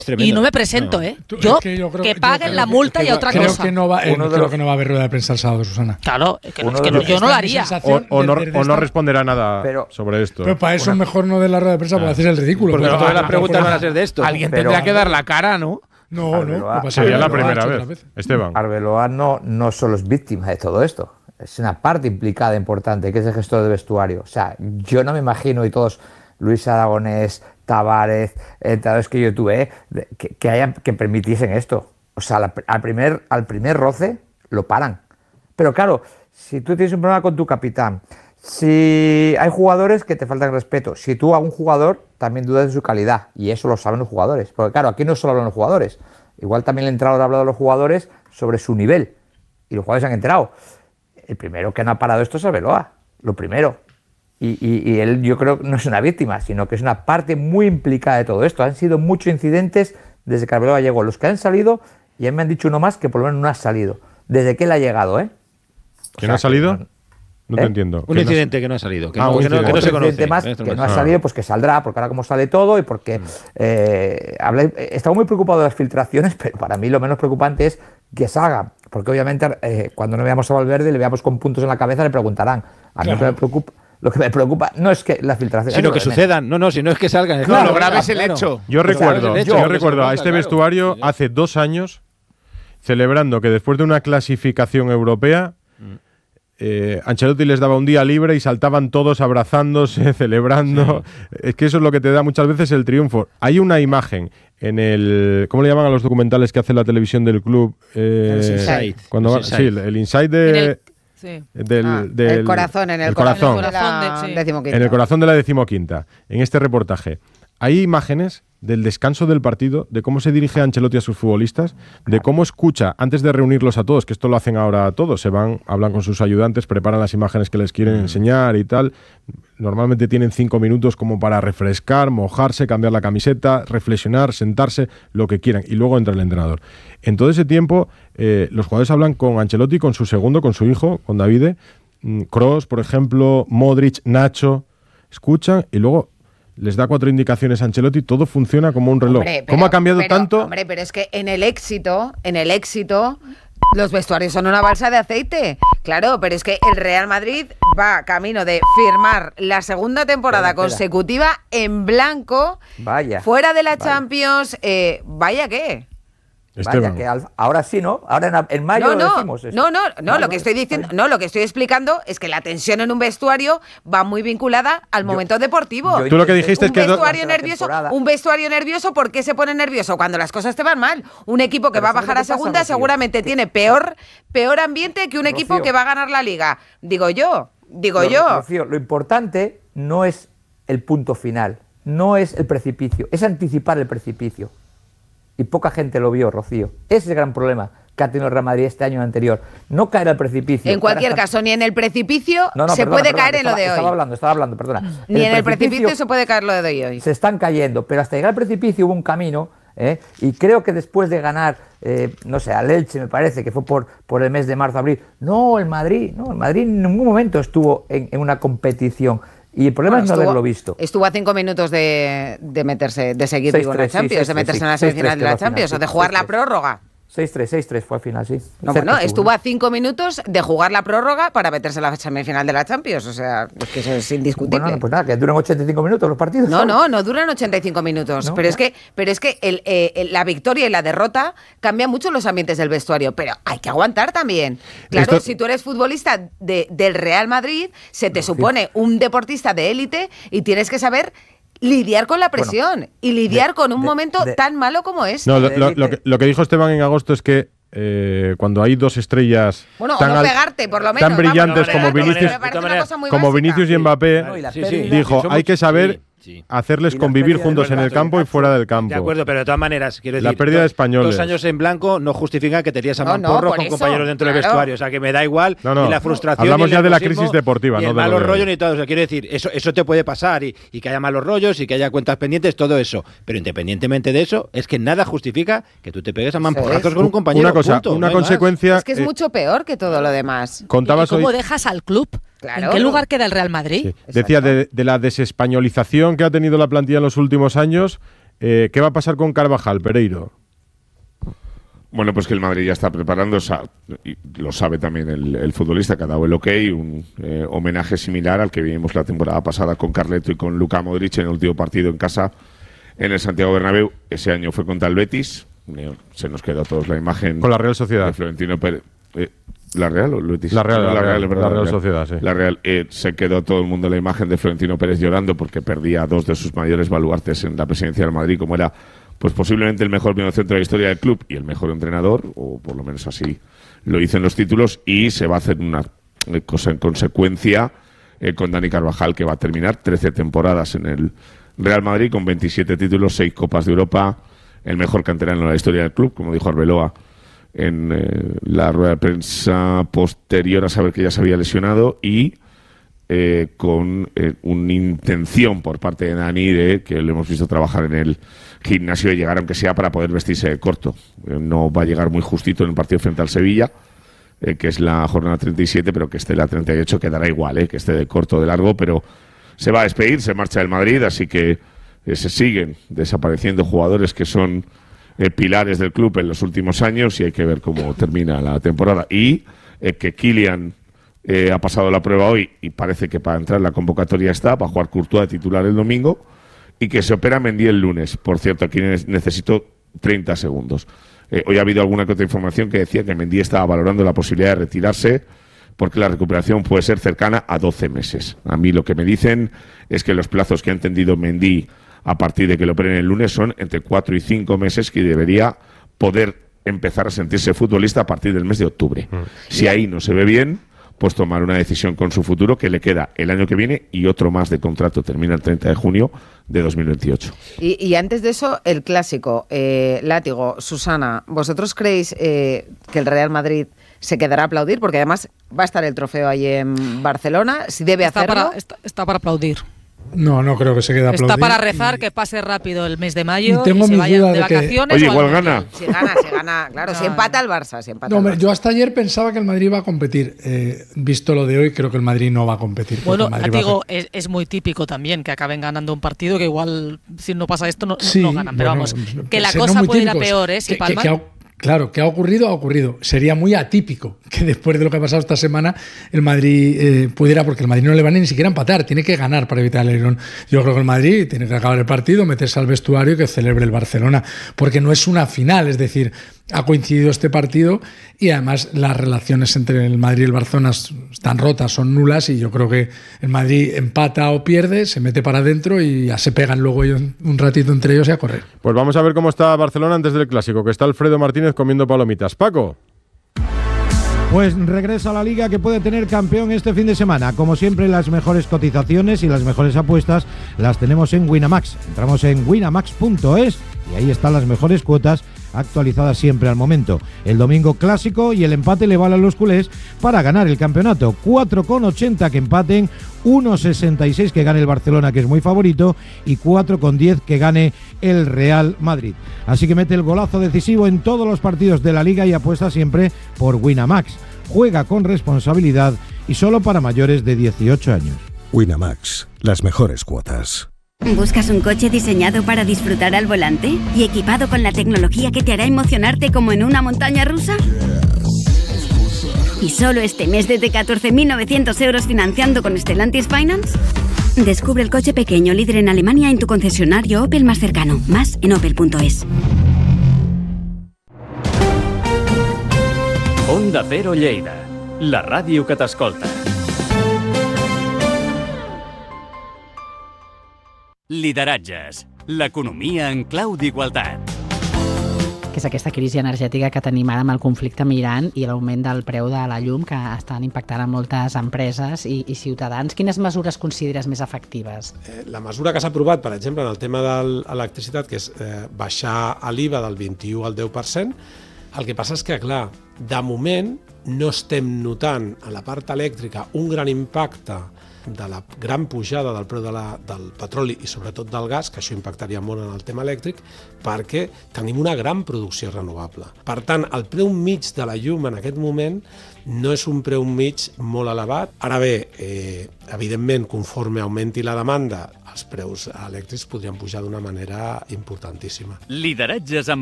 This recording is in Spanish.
Y no me presento, Yo que paguen la multa y otra cosa. Creo que no va a haber rueda de prensa el sábado, Susana. Claro, yo no lo haría. O no responderá nada sobre esto. Pero para eso es mejor no de la rueda de prensa, porque hacer el ridículo. Porque todas las preguntas van a ser de esto. Alguien tendrá que dar la cara, ¿no? No. Sería la primera vez. Esteban. Arbeloa no solo es víctima de todo esto. Es una parte implicada importante, que es el gestor de vestuario. O sea, yo no me imagino, y todos, Luis Aragonés, Tavares, entrenadores que yo tuve, que permitiesen esto. O sea, al primer roce lo paran. Pero claro, si tú tienes un problema con tu capitán, si hay jugadores que te faltan respeto, si tú a un jugador también dudas de su calidad, y eso lo saben los jugadores. Porque claro, aquí no solo hablan los jugadores. Igual también el entrenador ha hablado a los jugadores sobre su nivel. Y los jugadores se han enterado. El primero que no ha parado esto es Arbeloa. Lo primero. Y él, yo creo que no es una víctima, sino que es una parte muy implicada de todo esto. Han sido muchos incidentes desde que Arbeloa llegó. Los que han salido, y a mí me han dicho uno más que por lo menos no ha salido. Desde que él ha llegado, ¿Que no ha salido? No te entiendo. Un incidente que no ha salido. Que no se conoce. Más que no ha salido, pues que saldrá, porque ahora como sale todo y porque estaba muy preocupado de las filtraciones, pero para mí lo menos preocupante es que salga. Porque obviamente cuando no veamos a Valverde, le veamos con puntos en la cabeza, le preguntarán. A mí lo que me preocupa no es que la filtración, sino que sucedan. No, si no es que salgan. Claro, lo grave es el hecho. Yo recuerdo a este vestuario hace 2 años celebrando que después de una clasificación europea Ancelotti les daba un día libre y saltaban todos abrazándose, celebrando. Sí. Es que eso es lo que te da muchas veces el triunfo. Hay una imagen en el… ¿Cómo le llaman a los documentales que hace la televisión del club? El Inside. Sí, el Inside de… el corazón, en el corazón de la decimoquinta. En el corazón de la decimoquinta, en este reportaje. Hay imágenes del descanso del partido, de cómo se dirige Ancelotti a sus futbolistas, de cómo escucha, antes de reunirlos a todos, que esto lo hacen ahora todos, se van, hablan con sus ayudantes, preparan las imágenes que les quieren enseñar y tal. Normalmente tienen 5 minutos como para refrescar, mojarse, cambiar la camiseta, reflexionar, sentarse, lo que quieran, y luego entra el entrenador. En todo ese tiempo, los jugadores hablan con Ancelotti, con su segundo, con su hijo, con Davide, Kroos, por ejemplo, Modric, Nacho, escuchan y luego les da 4 indicaciones a Ancelotti, todo funciona como un reloj. ¿Cómo ha cambiado tanto? Hombre, pero es que en el éxito, los vestuarios son una balsa de aceite. Claro, pero es que el Real Madrid va camino de firmar la segunda temporada consecutiva en blanco, fuera de la Champions, vaya qué. Vaya, que ahora sí, ¿no? Ahora en mayo lo decimos eso. No, lo que estoy diciendo, lo que estoy explicando es que la tensión en un vestuario va muy vinculada al momento deportivo. Tú lo que dijiste es que un vestuario nervioso, ¿por qué se pone nervioso? Cuando las cosas te van mal. Un equipo que va a bajar a segunda seguramente tiene peor ambiente que un equipo que va a ganar la liga. Digo yo. Rocío, lo importante no es el punto final, no es el precipicio, es anticipar el precipicio. Y poca gente lo vio, Rocío. Ese es el gran problema que ha tenido el Real Madrid este año anterior. No caer al precipicio. En cualquier caso, ni en el precipicio se puede caer en lo de hoy. Estaba hablando, perdona. Ni en el precipicio se puede caer lo de hoy. Se están cayendo, pero hasta llegar al precipicio hubo un camino, y creo que después de ganar, al Elche, me parece, que fue por el mes de marzo-abril, el Madrid en ningún momento estuvo en una competición. Y el problema es no haberlo visto. Estuvo a 5 minutos de meterse, de seguir vivo en la Champions, de meterse en la semifinal de la Champions, o de jugar la prórroga. 6-3 fue al final, sí. Estuvo a 5 minutos de jugar la prórroga para meterse en la semifinal de la Champions. O sea, es que eso es indiscutible. Bueno, pues nada, que duran 85 minutos los partidos. No duran 85 minutos. Pero es que la victoria y la derrota cambian mucho los ambientes del vestuario. Pero hay que aguantar también. Claro, si tú eres futbolista del Real Madrid, se te supone un deportista de élite y tienes que saber lidiar con la presión y lidiar con un momento tan malo como este. No, lo que dijo Esteban en agosto es que cuando hay 2 estrellas tan brillantes como Vinicius y Mbappé, dijo, hay que saber hacerles convivir juntos en el campo y fuera del campo. De acuerdo, pero de todas maneras, quiero decir, la pérdida de españoles. 2 años en blanco no justifica que te lías a mamporros con compañeros dentro del vestuario. O sea, que me da igual ni la frustración. Hablamos ya de la crisis deportiva, ni el malos rollos ni todo. O sea, quiero decir, eso te puede pasar y que haya malos rollos y que haya cuentas pendientes, todo eso. Pero independientemente de eso, es que nada justifica que tú te pegues a mamporrazos con un compañero. Una consecuencia. Es que es mucho peor que todo lo demás. ¿Cómo dejas al club? Claro. ¿En qué lugar queda el Real Madrid? Sí. Decía de la desespañolización que ha tenido la plantilla en los últimos años. ¿Qué va a pasar con Carvajal, Pereiro? Bueno, pues que el Madrid ya está preparando, y lo sabe también el futbolista, que ha dado el ok, un homenaje similar al que vimos la temporada pasada con Carleto y con Luka Modric en el último partido en casa en el Santiago Bernabéu. Ese año fue contra el Betis, se nos quedó a todos la imagen. Con la Real Sociedad. De Florentino Pérez. ¿La Real o el Betis? La Real, la Real Sociedad, sí. La Real. Se quedó todo el mundo la imagen de Florentino Pérez llorando porque perdía a dos de sus mayores baluartes en la presidencia del Madrid, como era pues posiblemente el mejor mediocentro de la historia del club y el mejor entrenador, o por lo menos así lo dicen los títulos, y se va a hacer una cosa en consecuencia con Dani Carvajal, que va a terminar 13 temporadas en el Real Madrid con 27 títulos, 6 Copas de Europa, el mejor canterano de la historia del club, como dijo Arbeloa en la rueda de prensa posterior a saber que ya se había lesionado, y con una intención por parte de Dani de que lo hemos visto trabajar en el gimnasio de llegar, aunque sea para poder vestirse de corto. No va a llegar muy justito en el partido frente al Sevilla, que es la jornada 37, pero que esté la 38 quedará igual, que esté de corto o de largo, pero se va a despedir, se marcha del Madrid, así que se siguen desapareciendo jugadores que son pilares del club en los últimos años, y hay que ver cómo termina la temporada. Y que Kylian ha pasado la prueba hoy y parece que para entrar en la convocatoria está, para jugar Courtois de titular el domingo, y que se opera Mendy el lunes. Por cierto, aquí necesito 30 segundos. Hoy ha habido alguna que otra información que decía que Mendy estaba valorando la posibilidad de retirarse porque la recuperación puede ser cercana a 12 meses. A mí lo que me dicen es que los plazos que ha entendido Mendy a partir de que lo operen el lunes son entre 4 y 5 meses, que debería poder empezar a sentirse futbolista a partir del mes de octubre. Si ahí no se ve bien, pues tomar una decisión con su futuro, que le queda el año que viene y otro más de contrato, termina el 30 de junio de 2028. Y antes de eso, el clásico, Látigo, Susana, ¿vosotros creéis que el Real Madrid se quedará a aplaudir? Porque además va a estar el trofeo ahí en Barcelona, si debe hacerlo. Está para aplaudir. No creo que se quede a aplaudir. Está para rezar que pase rápido el mes de mayo y tengo se vayan de vacaciones. Oye, igual gana. Si gana, claro. Si empata el Barça, Yo hasta ayer pensaba que el Madrid iba a competir. Visto lo de hoy, creo que el Madrid no va a competir. Bueno, digo, es muy típico también que acaben ganando un partido que igual, si no pasa esto, no ganan. Pero vamos, que la cosa puede ir a peor, si palman. Claro, que ha ocurrido. Sería muy atípico que después de lo que ha pasado esta semana el Madrid pudiera, porque el Madrid no le va ni siquiera a empatar, tiene que ganar para evitar el alerón. Yo creo que el Madrid tiene que acabar el partido, meterse al vestuario y que celebre el Barcelona, porque no es una final, es decir, ha coincidido este partido y además las relaciones entre el Madrid y el Barcelona están rotas, son nulas, y yo creo que el Madrid empata o pierde, se mete para adentro y ya se pegan luego un ratito entre ellos y a correr. Pues vamos a ver cómo está Barcelona antes del Clásico, que está Alfredo Martínez comiendo palomitas. Paco. Pues regresa a la Liga, que puede tener campeón este fin de semana. Como siempre, las mejores cotizaciones y las mejores apuestas las tenemos en Winamax. Entramos en winamax.es y ahí están las mejores cuotas actualizadas siempre al momento. El domingo clásico y el empate le vale a los culés para ganar el campeonato. 4,80 que empaten, 1,66 que gane el Barcelona, que es muy favorito, y 4,10 que gane el Real Madrid. Así que mete el golazo decisivo en todos los partidos de la Liga y apuesta siempre por Winamax. Juega con responsabilidad y solo para mayores de 18 años. Winamax, las mejores cuotas. ¿Buscas un coche diseñado para disfrutar al volante y equipado con la tecnología que te hará emocionarte como en una montaña rusa? ¿Y solo este mes desde 14.900 euros financiando con Stellantis Finance? Descubre el coche pequeño líder en Alemania en tu concesionario Opel más cercano. Más en opel.es. Onda Cero Lleida, la ràdio que t'escolta. Lideratges, l'economia en clau d'igualtat. Que és aquesta crisi energètica que tenim ara amb el conflicte amb Iran i l'augment del preu de la llum, que estan impactant a moltes empreses i ciutadans. Quines mesures consideres més efectives? La mesura que s'ha aprovat, per exemple, en el tema de l'electricitat, que és baixar l'IVA del 21 al 10%, el que passa és que, clar, de moment no estem notant a la part elèctrica un gran impacte de la gran pujada del preu del petroli i sobretot del gas, que això impactaria molt en el tema elèctric, perquè tenim una gran producció renovable. Per tant, el preu mig de la llum en aquest moment no és un preu mig molt elevat. Ara bé, evidentment, conforme augmenti la demanda, els preus elèctrics podrien pujar d'una manera importantíssima. Lideratges amb